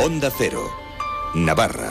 Onda Cero, Navarra.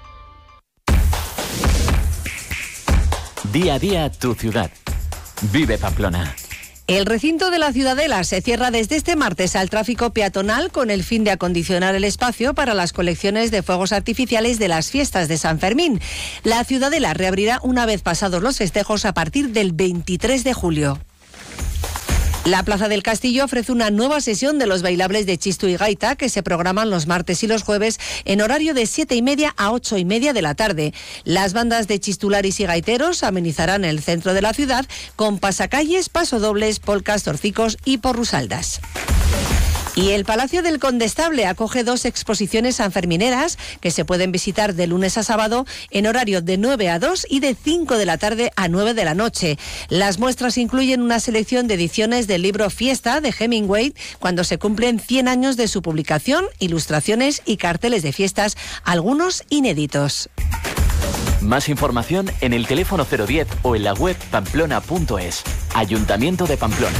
Día a día tu ciudad. Vive Pamplona. El recinto de la Ciudadela se cierra desde este martes al tráfico peatonal con el fin de acondicionar el espacio para las colecciones de fuegos artificiales de las fiestas de San Fermín. La Ciudadela reabrirá una vez pasados los festejos a partir del 23 de julio. La Plaza del Castillo ofrece una nueva sesión de los bailables de Chistu y Gaita que se programan los martes y los jueves en horario de 7:30 a 8:30 de la tarde. Las bandas de chistularis y gaiteros amenizarán el centro de la ciudad con pasacalles, pasodobles, polcas, torcicos y porrusaldas. Y el Palacio del Condestable acoge 2 exposiciones sanfermineras que se pueden visitar de lunes a sábado en horario de 9 a 2 y de 5 de la tarde a 9 de la noche. Las muestras incluyen una selección de ediciones del libro Fiesta de Hemingway cuando se cumplen 100 años de su publicación, ilustraciones y carteles de fiestas, algunos inéditos. Más información en el teléfono 010 o en la web pamplona.es. Ayuntamiento de Pamplona.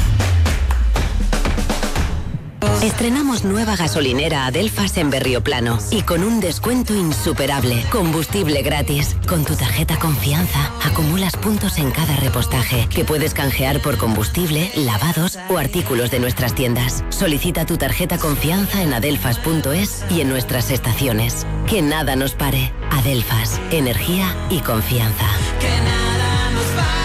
Estrenamos nueva gasolinera Adelfas en Berrioplano y con un descuento insuperable. Combustible gratis. Con tu tarjeta Confianza acumulas puntos en cada repostaje que puedes canjear por combustible, lavados o artículos de nuestras tiendas. Solicita tu tarjeta Confianza en adelfas.es y en nuestras estaciones. Que nada nos pare. Adelfas, energía y confianza. Que nada nos pare.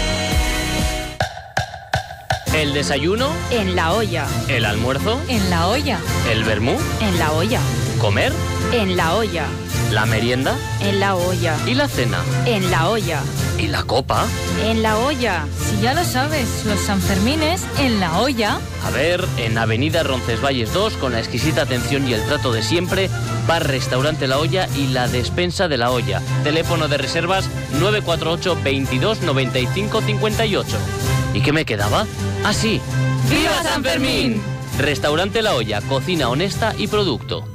El desayuno en la olla. El almuerzo En la olla. El vermú En la olla. Comer En la olla. La merienda En la olla. y la cena En la olla. y la copa. En la olla. Si ya lo sabes, los Sanfermines en la olla. A ver, en Avenida Roncesvalles 2, con la exquisita atención y el trato de siempre, bar restaurante La Olla y la despensa de La Olla. Teléfono de reservas 948 22 95 58. ¿Y qué me quedaba? ¡Ah, sí! ¡Viva San Fermín! Restaurante La Olla, cocina honesta y producto.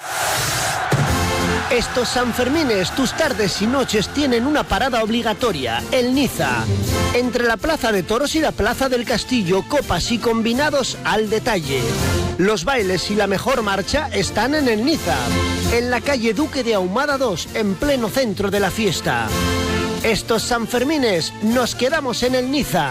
Estos Sanfermines, tus tardes y noches tienen una parada obligatoria, el Niza. Entre la Plaza de Toros y la Plaza del Castillo, copas y combinados al detalle. Los bailes y la mejor marcha están en el Niza, en la calle Duque de Ahumada 2, en pleno centro de la fiesta. Estos Sanfermines, nos quedamos en el Niza.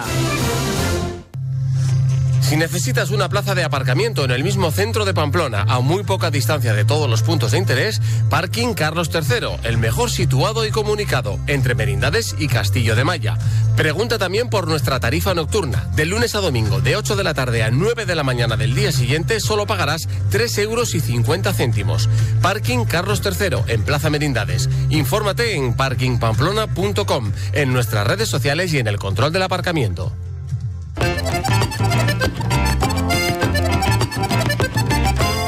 Si necesitas una plaza de aparcamiento en el mismo centro de Pamplona, a muy poca distancia de todos los puntos de interés, Parking Carlos III, el mejor situado y comunicado, entre Merindades y Castillo de Maya. Pregunta también por nuestra tarifa nocturna. De lunes a domingo, de 8 de la tarde a 9 de la mañana del día siguiente, solo pagarás 3,50 €. Parking Carlos III, en Plaza Merindades. Infórmate en parkingpamplona.com, en nuestras redes sociales y en el control del aparcamiento.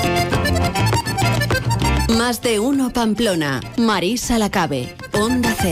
Más de uno Pamplona. Marisa Lacabe. Onda Cero.